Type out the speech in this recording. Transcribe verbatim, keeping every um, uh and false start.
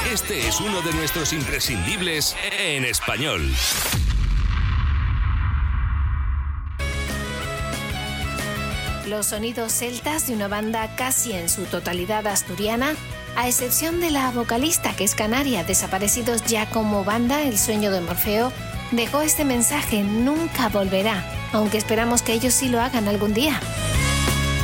Este es uno de nuestros imprescindibles en español. Los sonidos celtas de una banda casi en su totalidad asturiana, a excepción de la vocalista que es canaria, desaparecidos ya como banda, El sueño de Morfeo, dejó este mensaje: nunca volverá, aunque esperamos que ellos sí lo hagan algún día.